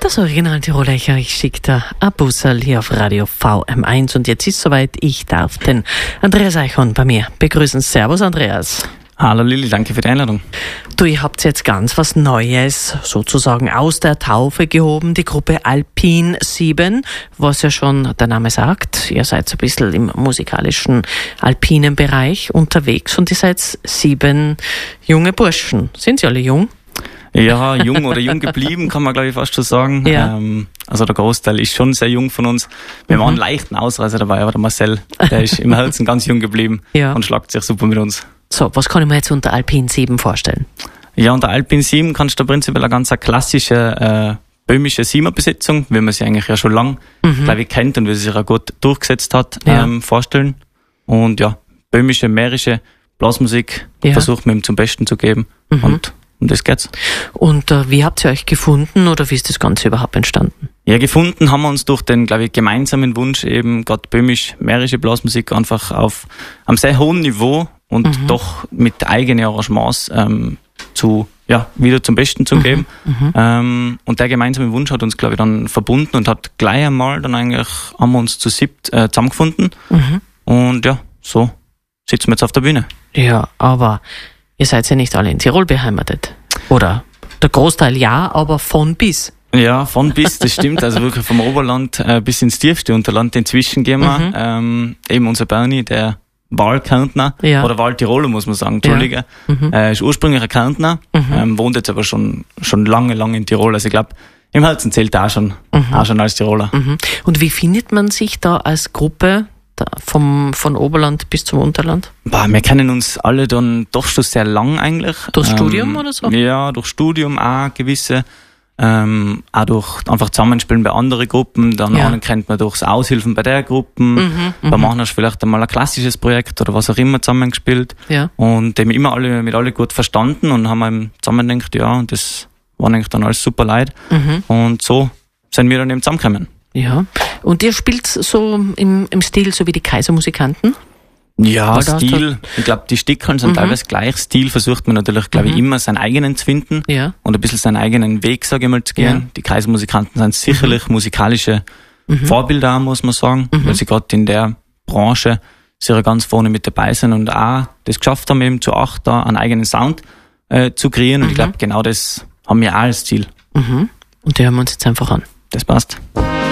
Das Original Tiroler ich schicke da ein Busserl hier auf Radio VM1 und jetzt ist soweit, ich darf den Andreas Eichhorn bei mir begrüßen. Servus Andreas. Hallo Lilly, danke für die Einladung. Du, ihr habt jetzt ganz was Neues sozusagen aus der Taufe gehoben, die Gruppe Alpin 7, was ja schon der Name sagt. Ihr seid so ein bisschen im musikalischen alpinen Bereich unterwegs und ihr seid 7 junge Burschen. Sind sie alle jung? Ja, jung oder jung geblieben, kann man glaube ich fast schon sagen. Ja. Also der Großteil ist schon sehr jung von uns. Wir haben einen leichten Ausreißer dabei, aber der Marcel, der ist im Herzen ganz jung geblieben und schlagt sich super mit uns. So, was kann ich mir jetzt unter Alpin 7 vorstellen? Ja, unter Alpin 7 kannst du prinzipiell eine ganz klassische böhmische Siemer-Besetzung, wie man sie eigentlich ja schon lange, glaube ich, kennt und wie sie sich auch gut durchgesetzt hat, vorstellen. Und ja, böhmische, mährische Blasmusik versucht man ihm zum Besten zu geben und um das geht's. Und wie habt ihr euch gefunden oder wie ist das Ganze überhaupt entstanden? Ja, gefunden haben wir uns durch den, glaube ich, gemeinsamen Wunsch eben gerade böhmisch-mährische Blasmusik einfach auf einem sehr hohen Niveau und doch mit eigenen Arrangements wieder zum Besten zu geben. Und der gemeinsame Wunsch hat uns, glaube ich, dann verbunden und hat gleich einmal dann eigentlich, haben wir uns zu 7 zusammengefunden. Und ja, so sitzen wir jetzt auf der Bühne. Ja, aber ihr seid ja nicht alle in Tirol beheimatet. Oder der Großteil ja, aber von bis. Ja, von bis, das stimmt. Also wirklich vom Oberland bis ins tiefste Unterland inzwischen gehen wir. Eben unser Bernie, der Wahlkärntner oder Wahltiroler, muss man sagen, Entschuldige. Ist ursprünglich ein Kärntner, wohnt jetzt aber schon lange in Tirol. Also ich glaube, im Herzen zählt er auch schon als Tiroler. Und wie findet man sich da als Gruppe von Oberland bis zum Unterland? Wir kennen uns alle dann doch schon sehr lang eigentlich. Durch Studium oder so? Ja, durch Studium auch gewisse. Auch durch einfach Zusammenspielen bei anderen Gruppen. Dann kennt man durchs Aushilfen bei der Gruppen. Bei manchen hast du vielleicht einmal ein klassisches Projekt oder was auch immer zusammengespielt. Ja. Und eben immer mit alle gut verstanden und haben eben zusammen gedacht, und das waren eigentlich dann alles super Leute. Und so sind wir dann eben zusammengekommen. Ja. Und ihr spielt so im Stil so wie die Kaisermusikanten? Ja, Stil. Ich glaube, die Stickeln sind teilweise gleich. Stil versucht man natürlich, glaube ich, immer seinen eigenen zu finden und ein bisschen seinen eigenen Weg, sage ich mal, zu gehen. Ja. Die Kaisermusikanten sind sicherlich musikalische Vorbilder, muss man sagen, weil sie gerade in der Branche sehr ganz vorne mit dabei sind und auch das geschafft haben, eben zu 8 da einen eigenen Sound zu kreieren. Und ich glaube, genau das haben wir auch als Ziel. Und die hören wir uns jetzt einfach an. Das passt.